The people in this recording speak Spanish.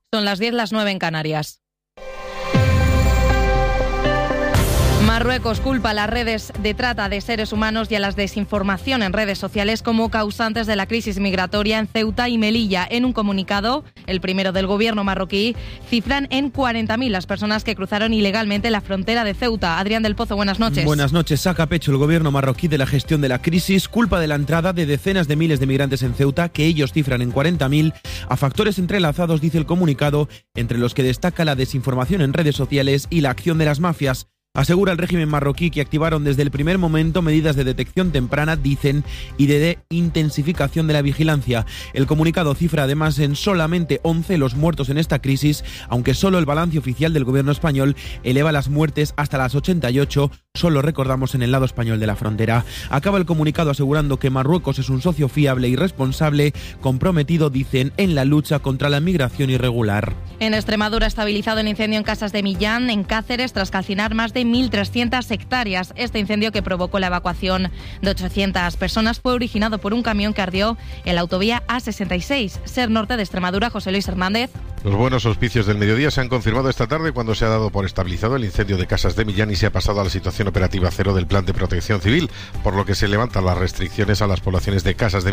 Son las 10, las 9 en Canarias. Marruecos culpa a las redes de trata de seres humanos y a la desinformación en redes sociales como causantes de la crisis migratoria en Ceuta y Melilla. En un comunicado, el primero del gobierno marroquí, cifran en 40.000 las personas que cruzaron ilegalmente la frontera de Ceuta. Adrián del Pozo, buenas noches. Buenas noches. Saca pecho el gobierno marroquí de la gestión de la crisis, culpa de la entrada de decenas de miles de migrantes en Ceuta, que ellos cifran en 40.000, a factores entrelazados, dice el comunicado, entre los que destaca la desinformación en redes sociales y la acción de las mafias. Asegura el régimen marroquí que activaron desde el primer momento medidas de detección temprana, dicen, y de intensificación de la vigilancia. El comunicado cifra además en solamente 11 los muertos en esta crisis, aunque solo el balance oficial del gobierno español eleva las muertes hasta las 88, solo recordamos en el lado español de la frontera. Acaba el comunicado asegurando que Marruecos es un socio fiable y responsable, comprometido, dicen, en la lucha contra la migración irregular. En Extremadura, estabilizado el incendio en Casas de Millán, en Cáceres, tras calcinar más de 1.300 hectáreas. Este incendio, que provocó la evacuación de 800 personas, fue originado por un camión que ardió en la autovía A66. SER Norte de Extremadura, José Luis Hernández. Los buenos auspicios del mediodía se han confirmado esta tarde cuando se ha dado por estabilizado el incendio de Casas de Millán y se ha pasado a la situación operativa cero del Plan de Protección Civil, por lo que se levantan las restricciones a las poblaciones de Casas de